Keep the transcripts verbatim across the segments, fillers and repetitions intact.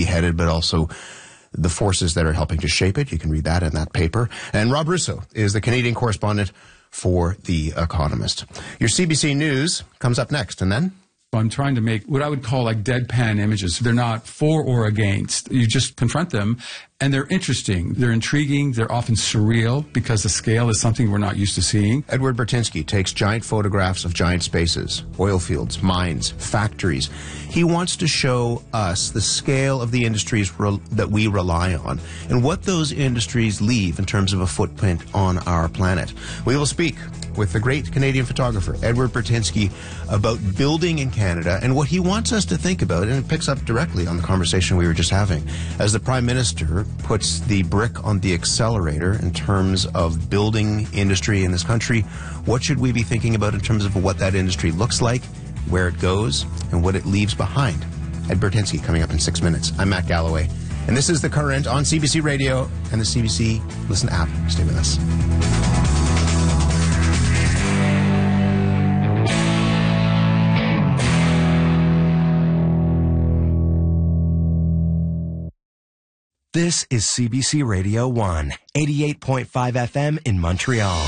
headed, but also the forces that are helping to shape it. You can read that in that paper. And Rob Russo is the Canadian correspondent for The Economist. Your C B C News comes up next, and then? I'm trying to make what I would call like deadpan images. They're not for or against. You just confront them, and they're interesting. They're intriguing. They're often surreal because the scale is something we're not used to seeing. Edward Burtynsky takes giant photographs of giant spaces, oil fields, mines, factories. He wants to show us the scale of the industries re- that we rely on and what those industries leave in terms of a footprint on our planet. We will speak with the great Canadian photographer, Edward Burtynsky, about building in Canada and what he wants us to think about, and it picks up directly on the conversation we were just having. As the Prime Minister puts the brick on the accelerator in terms of building industry in this country, what should we be thinking about in terms of what that industry looks like, where it goes, and what it leaves behind? Ed Burtynsky coming up in six minutes. I'm Matt Galloway, and this is The Current on C B C Radio and the C B C Listen app. Stay with us. This is C B C Radio one, eighty-eight point five F M in Montreal.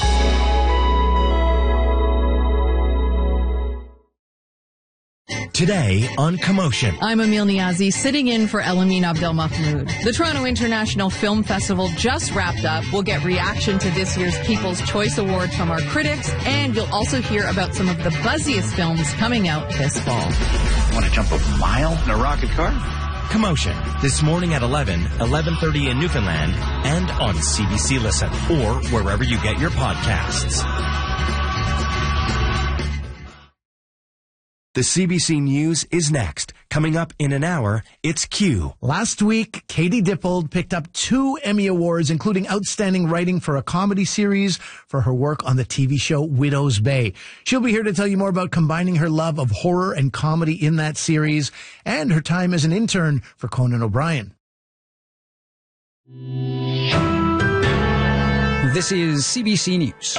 Today on Commotion. I'm Emil Niazi, sitting in for Elamin Abdelmahmoud. The Toronto International Film Festival just wrapped up. We'll get reaction to this year's People's Choice Award from our critics, and you'll also hear about some of the buzziest films coming out this fall. Want to jump a mile in a rocket car? Commotion, this morning at eleven, eleven thirty in Newfoundland, and on C B C Listen, or wherever you get your podcasts. The C B C News is next. Coming up in an hour, it's Q. Last week, Katie Dippold picked up two Emmy Awards, including Outstanding Writing for a Comedy Series for her work on the T V show Widow's Bay. She'll be here to tell you more about combining her love of horror and comedy in that series and her time as an intern for Conan O'Brien. This is C B C News.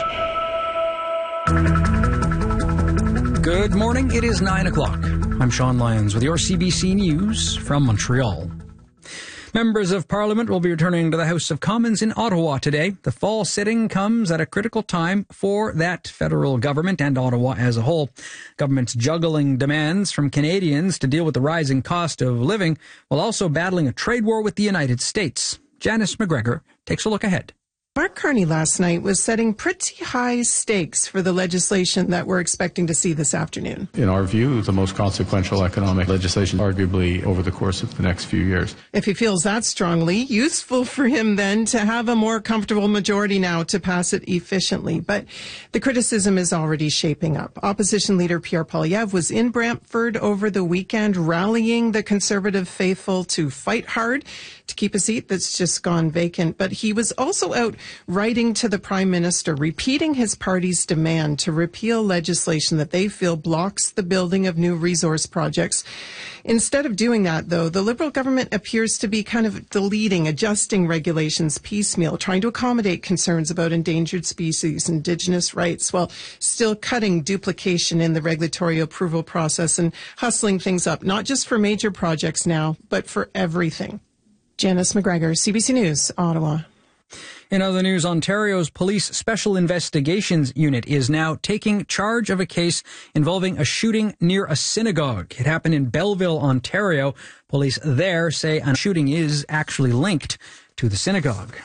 Good morning. It is nine o'clock. I'm Sean Lyons with your C B C News from Montreal. Members of Parliament will be returning to the House of Commons in Ottawa today. The fall sitting comes at a critical time for that federal government and Ottawa as a whole. Government's juggling demands from Canadians to deal with the rising cost of living while also battling a trade war with the United States. Janice McGregor takes a look ahead. Mark Carney last night was setting pretty high stakes for the legislation that we're expecting to see this afternoon. In our view, the most consequential economic legislation, arguably, over the course of the next few years. If he feels that strongly, useful for him then to have a more comfortable majority now to pass it efficiently. But the criticism is already shaping up. Opposition leader Pierre Poilievre was in Brantford over the weekend, rallying the Conservative faithful to fight hard to keep a seat that's just gone vacant. But he was also out writing to the Prime Minister, repeating his party's demand to repeal legislation that they feel blocks the building of new resource projects. Instead of doing that, though, the Liberal government appears to be kind of deleting, adjusting regulations piecemeal, trying to accommodate concerns about endangered species, Indigenous rights, while still cutting duplication in the regulatory approval process and hustling things up, not just for major projects now, but for everything. Janice McGregor, C B C News, Ottawa. In other news, Ontario's Police Special Investigations Unit is now taking charge of a case involving a shooting near a synagogue. It happened in Belleville, Ontario. Police there say a shooting is actually linked to the synagogue.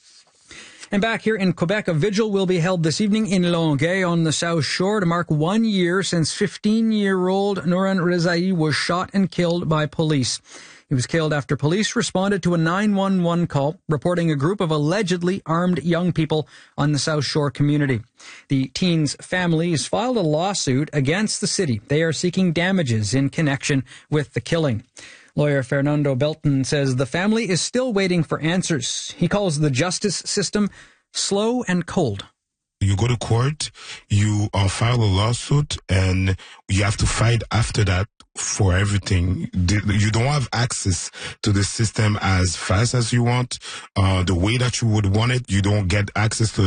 And back here in Quebec, a vigil will be held this evening in Longueuil on the South Shore to mark one year since fifteen-year-old Nouran Rezaei was shot and killed by police. He was killed after police responded to a nine one one call reporting a group of allegedly armed young people on the South Shore community. The teen's family has filed a lawsuit against the city. They are seeking damages in connection with the killing. Lawyer Fernando Belton says the family is still waiting for answers. He calls the justice system slow and cold. You go to court, you uh, file a lawsuit, and you have to fight after that for everything. You don't have access to the system as fast as you want, uh, the way that you would want it. You don't get access to